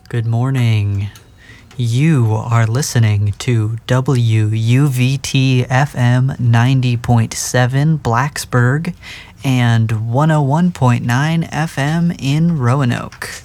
Good morning. You are listening to WUVT FM 90.7 Blacksburg and 101.9 FM in Roanoke.